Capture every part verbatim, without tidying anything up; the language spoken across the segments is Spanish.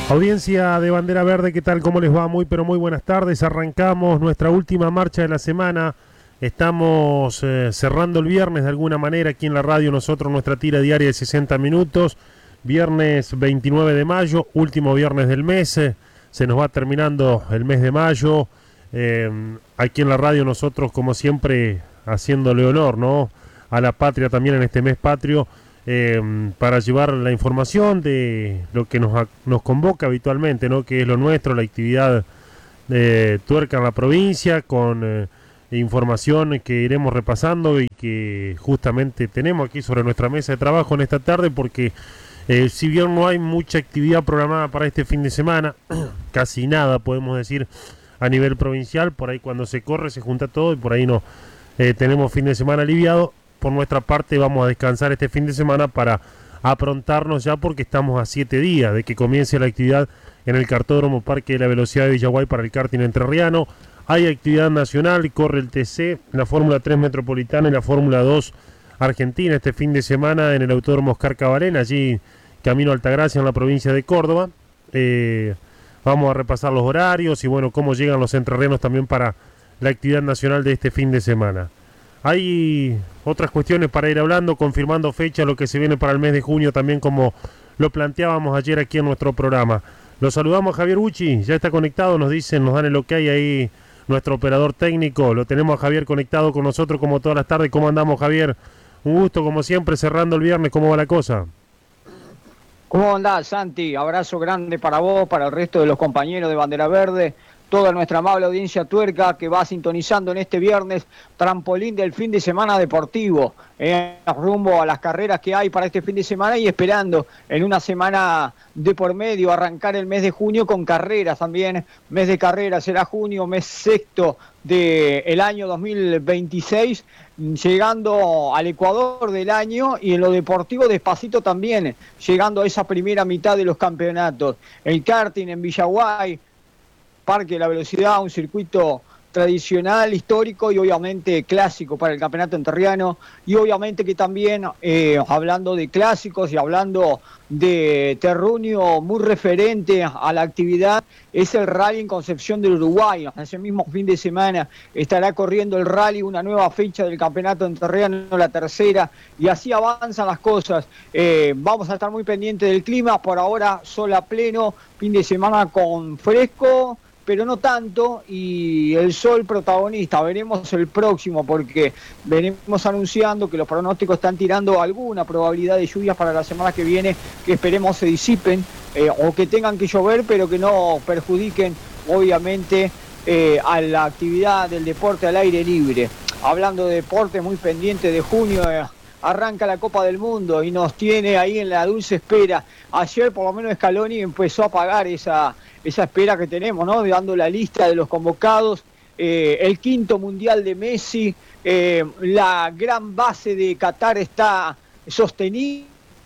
Audiencia de Bandera Verde, ¿qué tal? ¿Cómo les va? Muy pero muy buenas tardes. Arrancamos nuestra última marcha de la semana. Estamos eh, cerrando el viernes de alguna manera aquí en la radio. Nosotros nuestra tira diaria de sesenta minutos. Viernes veintinueve de mayo, último viernes del mes. Eh, se nos va terminando el mes de mayo. Eh, aquí en la radio nosotros, como siempre, haciéndole honor, ¿no?, a la patria también en este mes patrio. Eh, para llevar la información de lo que nos, nos convoca habitualmente, ¿no?, que es lo nuestro, la actividad de tuerca en la provincia, con eh, información que iremos repasando y que justamente tenemos aquí sobre nuestra mesa de trabajo en esta tarde, porque eh, si bien no hay mucha actividad programada para este fin de semana, casi nada podemos decir a nivel provincial, por ahí cuando se corre se junta todo y por ahí no eh, tenemos fin de semana aliviado. Por nuestra parte vamos a descansar este fin de semana para aprontarnos ya, porque estamos a siete días de que comience la actividad en el Cartódromo Parque de la Velocidad de Villaguay para el karting entrerriano. Hay actividad nacional, corre el T C, la Fórmula tres Metropolitana y la Fórmula dos Argentina este fin de semana en el Autódromo Oscar Cabalén, allí camino a Altagracia en la provincia de Córdoba. Eh, vamos a repasar los horarios y bueno, cómo llegan los entrerrianos también para la actividad nacional de este fin de semana. Hay otras cuestiones para ir hablando, confirmando fecha, lo que se viene para el mes de junio también, como lo planteábamos ayer aquí en nuestro programa. Lo saludamos a Javier Bucci, ya está conectado, nos dicen, nos dan el ok ahí nuestro operador técnico. Lo tenemos a Javier conectado con nosotros como todas las tardes. ¿Cómo andamos, Javier? Un gusto como siempre, cerrando el viernes. ¿Cómo va la cosa? ¿Cómo andás, Santi? Abrazo grande para vos, para el resto de los compañeros de Bandera Verde, toda nuestra amable audiencia tuerca que va sintonizando en este viernes, trampolín del fin de semana deportivo, eh, rumbo a las carreras que hay para este fin de semana y esperando en una semana de por medio arrancar el mes de junio con carreras también. Mes de carreras será junio, mes sexto del año dos mil veintiséis, llegando al Ecuador del año, y en lo deportivo despacito también, llegando a esa primera mitad de los campeonatos. El karting en Villaguay, Parque de la Velocidad, un circuito tradicional, histórico y obviamente clásico para el campeonato entrerriano, y obviamente que también, eh, hablando de clásicos y hablando de terruño muy referente a la actividad, es el rally en Concepción del Uruguay. Ese mismo fin de semana estará corriendo el rally, una nueva fecha del campeonato entrerriano, la tercera, y así avanzan las cosas. Eh, vamos a estar muy pendientes del clima. Por ahora sol a pleno, fin de semana con fresco, pero no tanto, y el sol protagonista. Veremos el próximo, porque venimos anunciando que los pronósticos están tirando alguna probabilidad de lluvias para la semana que viene, que esperemos se disipen, eh, o que tengan que llover, pero que no perjudiquen, obviamente, eh, a la actividad del deporte al aire libre. Hablando de deporte, muy pendiente de junio, eh, arranca la Copa del Mundo y nos tiene ahí en la dulce espera. Ayer por lo menos Scaloni empezó a pagar esa... esa espera que tenemos, ¿no?, dando la lista de los convocados, eh, el quinto mundial de Messi, eh, la gran base de Qatar está sostenida,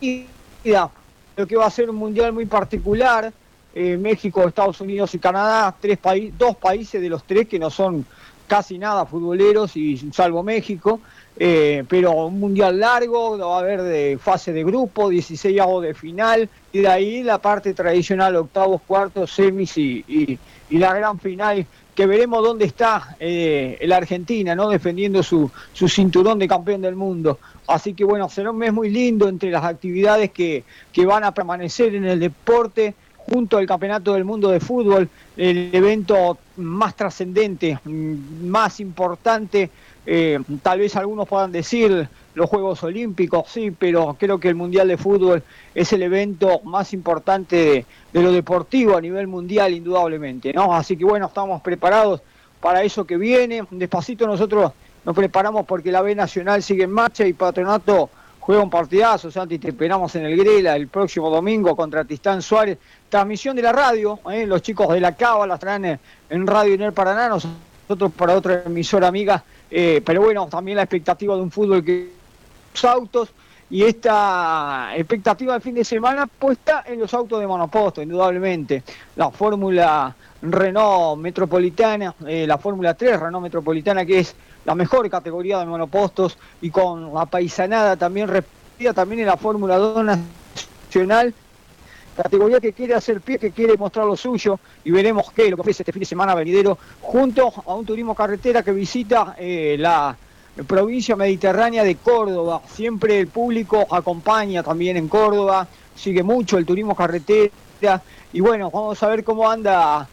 lo que va a ser un mundial muy particular. eh, México, Estados Unidos y Canadá, tres países, dos países de los tres que no son casi nada futboleros, y salvo México, eh, pero un mundial largo, va a haber de fase de grupo, dieciséis avos de final, y de ahí la parte tradicional, octavos, cuartos, semis y, y, y la gran final, que veremos dónde está eh, la Argentina, ¿no?, defendiendo su, su cinturón de campeón del mundo. Así que bueno, será un mes muy lindo entre las actividades que, que van a permanecer en el deporte, junto al Campeonato del Mundo de Fútbol, el evento más trascendente, más importante, eh, tal vez algunos puedan decir los Juegos Olímpicos, sí, pero creo que el Mundial de Fútbol es el evento más importante de, de lo deportivo a nivel mundial, indudablemente, ¿no? Así que bueno, estamos preparados para eso que viene. Despacito nosotros nos preparamos porque la B Nacional sigue en marcha y Patronato juega un partidazo. Santi, te esperamos en el Grela el próximo domingo contra Tristán Suárez. Transmisión de la radio, ¿eh? Los chicos de la Cava las traen en, en Radio Inel Paraná, nosotros para otra emisora amiga, eh, pero bueno, también la expectativa de un fútbol que los autos, y esta expectativa del fin de semana puesta en los autos de monoposto, indudablemente. La Fórmula Renault Metropolitana, eh, la Fórmula tres Renault Metropolitana, que es la mejor categoría de monopostos, y con la paisanada también repetida también en la Fórmula dos Nacional, categoría que quiere hacer pie, que quiere mostrar lo suyo, y veremos qué, lo que ofrece este fin de semana venidero, junto a un turismo carretera que visita eh, la provincia mediterránea de Córdoba. Siempre el público acompaña también en Córdoba, sigue mucho el turismo carretera, y bueno, vamos a ver cómo anda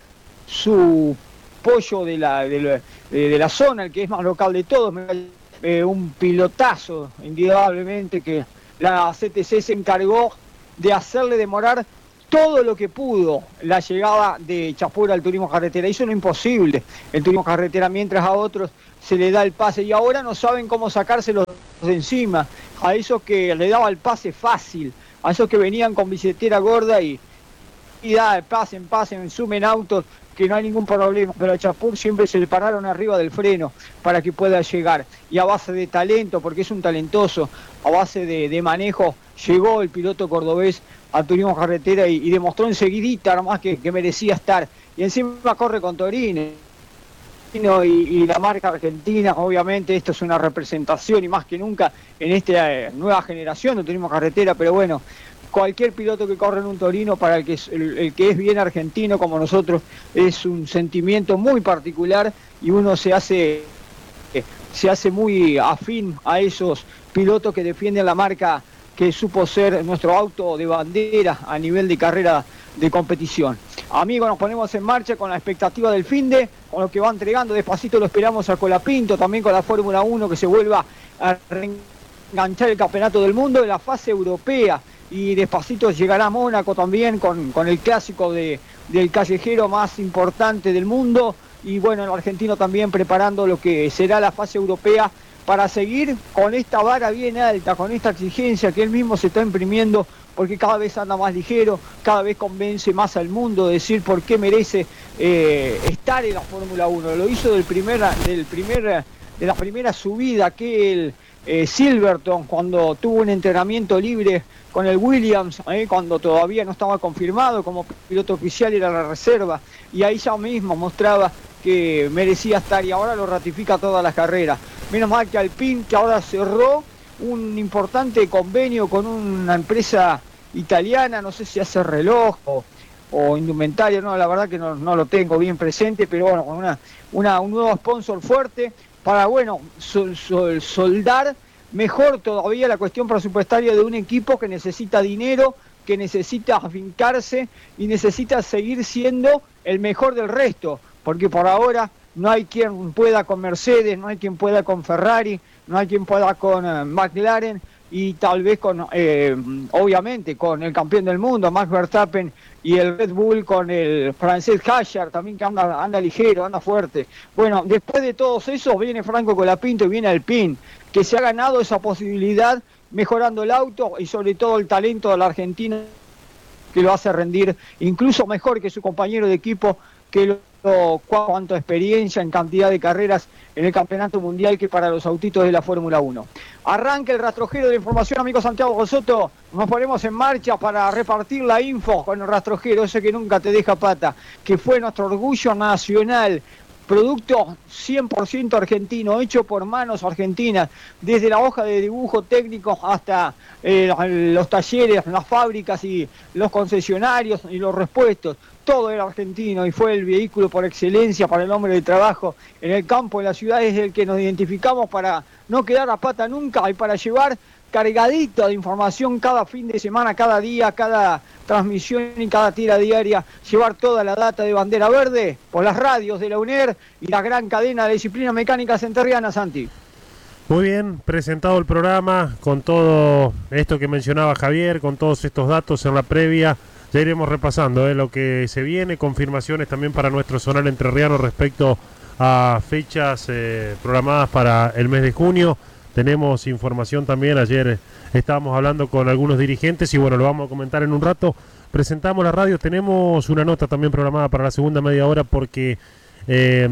su pollo de la, de la, de la zona, el que es más local de todos, eh, un pilotazo, indudablemente, que la C T C se encargó de hacerle demorar todo lo que pudo la llegada de Chapur al turismo carretera. Hizo lo imposible el turismo carretera, mientras a otros se le da el pase, y ahora no saben cómo sacárselos de encima, a esos que le daba el pase fácil, a esos que venían con billetera gorda y, y da, pasen, pasen, sumen autos, que no hay ningún problema, pero a Chapur siempre se le pararon arriba del freno para que pueda llegar, y a base de talento, porque es un talentoso, a base de, de manejo, llegó el piloto cordobés al turismo carretera y, y demostró enseguidita nomás que, que merecía estar, y encima corre con Torino y, y la marca argentina. Obviamente esto es una representación, y más que nunca en esta eh, nueva generación de turismo carretera, pero bueno, cualquier piloto que corre en un Torino, para el que, es, el, el que es bien argentino como nosotros, es un sentimiento muy particular, y uno se hace, eh, se hace muy afín a esos pilotos que defienden la marca que supo ser nuestro auto de bandera a nivel de carrera de competición. Amigos, nos ponemos en marcha con la expectativa del finde, con lo que va entregando. Despacito lo esperamos a Colapinto, también con la Fórmula uno, que se vuelva a reenganchar el campeonato del mundo de la fase europea. Y despacito llegará Mónaco también con, con el clásico de, del callejero más importante del mundo. Y bueno, el argentino también preparando lo que será la fase europea, para seguir con esta vara bien alta, con esta exigencia que él mismo se está imprimiendo, porque cada vez anda más ligero, cada vez convence más al mundo de decir por qué merece eh, estar en la Fórmula uno. Lo hizo del primer, del primer, de la primera subida que el eh, Silverton, cuando tuvo un entrenamiento libre con el Williams, eh, cuando todavía no estaba confirmado como piloto oficial, era la reserva, y ahí ya mismo mostraba que merecía estar, y ahora lo ratifica todas las carreras. Menos mal que Alpine, que ahora cerró un importante convenio con una empresa italiana, no sé si hace reloj o, o indumentaria, no, la verdad que no, no lo tengo bien presente, pero bueno, con una, una, un nuevo sponsor fuerte para, bueno, sol, sol, soldar mejor todavía la cuestión presupuestaria de un equipo que necesita dinero, que necesita afincarse y necesita seguir siendo el mejor del resto, porque por ahora no hay quien pueda con Mercedes, no hay quien pueda con Ferrari, no hay quien pueda con uh, McLaren, y tal vez con, eh, obviamente, con el campeón del mundo, Max Verstappen, y el Red Bull con el francés Hadjar, también que anda, anda ligero, anda fuerte. Bueno, después de todos esos viene Franco Colapinto y viene Alpine, que se ha ganado esa posibilidad mejorando el auto y sobre todo el talento de la Argentina, que lo hace rendir incluso mejor que su compañero de equipo, que lo cuánta experiencia en cantidad de carreras en el campeonato mundial que para los autitos de la Fórmula uno. Arranca el rastrojero de la información, amigo Santiago Rosoto. Nos ponemos en marcha para repartir la info con el rastrojero, ese que nunca te deja pata, que fue nuestro orgullo nacional. Producto cien por ciento argentino, hecho por manos argentinas, desde la hoja de dibujo técnico hasta eh, los talleres, las fábricas y los concesionarios y los repuestos. Todo era argentino y fue el vehículo por excelencia para el hombre de trabajo en el campo, en la ciudad, es el que nos identificamos para no quedar a pata nunca y para llevar cargadito de información cada fin de semana, cada día, cada transmisión y cada tira diaria, llevar toda la data de Bandera Verde por las radios de la U N E R y la gran cadena de disciplinas mecánicas enterrianas, Santi. Muy bien, presentado el programa con todo esto que mencionaba Javier, con todos estos datos en la previa. Ya iremos repasando eh, lo que se viene, confirmaciones también para nuestro zonal entrerriano respecto a fechas eh, programadas para el mes de junio. Tenemos información también, ayer estábamos hablando con algunos dirigentes y bueno, lo vamos a comentar en un rato. Presentamos la radio, tenemos una nota también programada para la segunda media hora porque eh,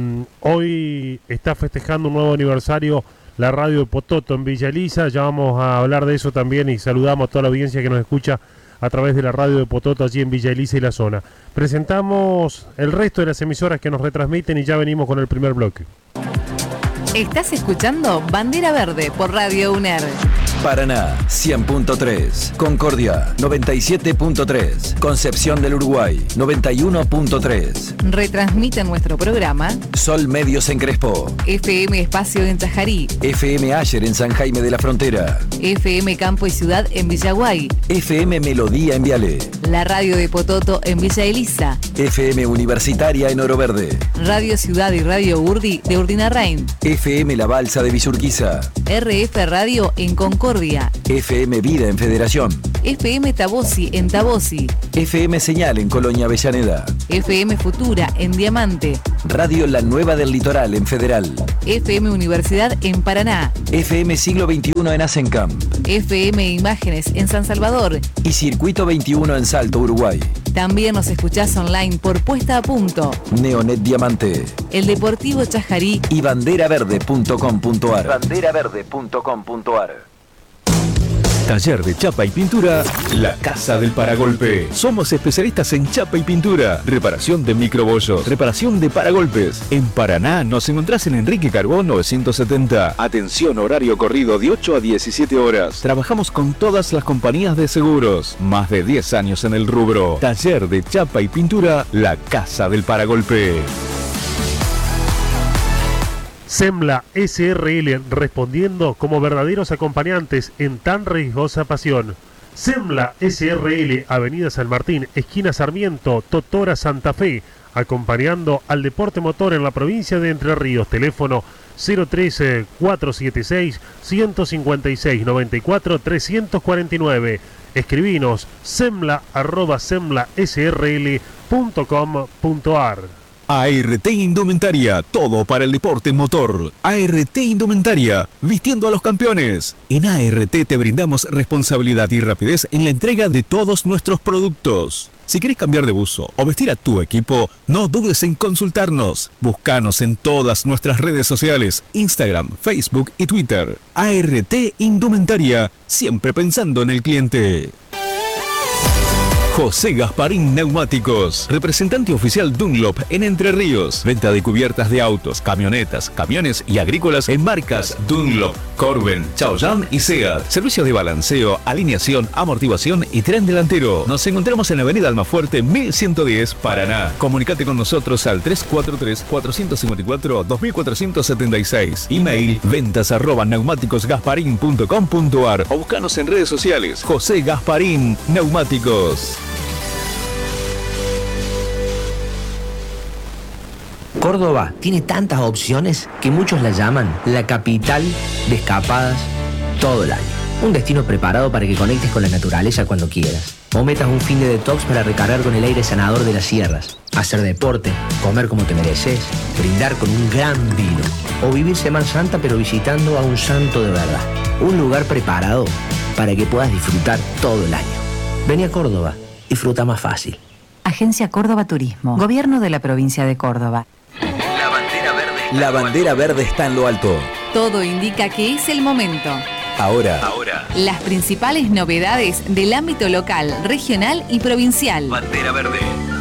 hoy está festejando un nuevo aniversario la radio de Pototo en Villa Elisa. Ya vamos a hablar de eso también y saludamos a toda la audiencia que nos escucha a través de la radio de Pototo allí en Villa Elisa y la zona. Presentamos el resto de las emisoras que nos retransmiten y ya venimos con el primer bloque. Estás escuchando Bandera Verde por Radio U N E R. Paraná cien punto tres, Concordia noventa y siete punto tres, Concepción del Uruguay noventa y uno punto tres. Retransmite nuestro programa Sol Medios en Crespo, F M Espacio en Chajarí, F M Ayer en San Jaime de la Frontera, F M Campo y Ciudad en Villaguay, F M Melodía en Viale, la radio de Pototo en Villa Elisa, F M Universitaria en Oro Verde, Radio Ciudad y Radio Urdi de Urdinarrain, F M La Balsa de Villurquiza, R F Radio en Concordia, F M Vida en Federación, F M Tabosi en Tabosi, F M Señal en Colonia Avellaneda, F M Futura en Diamante, Radio La Nueva del Litoral en Federal, F M Universidad en Paraná, F M Siglo veintiuno en Asencamp, F M Imágenes en San Salvador y Circuito veintiuno en Salto, Uruguay. También nos escuchás online por Puesta a Punto, Neonet Diamante, El Deportivo Chajarí y banderaverde punto com punto ar. banderaverde punto com punto ar. Taller de chapa y pintura, La Casa del Paragolpe. Somos especialistas en chapa y pintura, reparación de microbollos, reparación de paragolpes. En Paraná nos encontrás en Enrique Carbón novecientos setenta. Atención, horario corrido de ocho a diecisiete horas. Trabajamos con todas las compañías de seguros. Más de diez años en el rubro. Taller de chapa y pintura, La Casa del Paragolpe. Semla S R L, respondiendo como verdaderos acompañantes en tan riesgosa pasión. Semla S R L, Avenida San Martín, esquina Sarmiento, Totora, Santa Fe, acompañando al deporte motor en la provincia de Entre Ríos. Teléfono cero tres cuatro siete seis uno cinco seis nueve cuatro tres cuatro nueve. Escribinos semla arroba semla s r l punto com punto ar. A R T Indumentaria, todo para el deporte motor. A R T Indumentaria, vistiendo a los campeones. En A R T te brindamos responsabilidad y rapidez en la entrega de todos nuestros productos. Si querés cambiar de buzo o vestir a tu equipo, no dudes en consultarnos. Búscanos en todas nuestras redes sociales, Instagram, Facebook y Twitter. A R T Indumentaria, siempre pensando en el cliente. José Gasparín Neumáticos, representante oficial Dunlop en Entre Ríos. Venta de cubiertas de autos, camionetas, camiones y agrícolas en marcas Dunlop, Corben, Chaoyang y Seat. Servicios de balanceo, alineación, amortiguación y tren delantero. Nos encontramos en la avenida Almafuerte mil ciento diez, Paraná. Comunicate con nosotros al tres cuatro tres, cuatro cinco cuatro, dos cuatro siete seis. Email ventas arroba neumáticos gasparín punto com punto ar o buscanos en redes sociales. José Gasparín Neumáticos. Córdoba tiene tantas opciones que muchos la llaman la capital de escapadas todo el año. Un destino preparado para que conectes con la naturaleza cuando quieras. O metas un fin de detox para recargar con el aire sanador de las sierras. Hacer deporte, comer como te mereces, brindar con un gran vino. O vivir Semana Santa pero visitando a un santo de verdad. Un lugar preparado para que puedas disfrutar todo el año. Vení a Córdoba, disfruta más fácil. Agencia Córdoba Turismo, Gobierno de la Provincia de Córdoba. La bandera verde. La bandera verde está en lo alto. Todo indica que es el momento. Ahora. Ahora. Las principales novedades del ámbito local, regional y provincial. Bandera verde.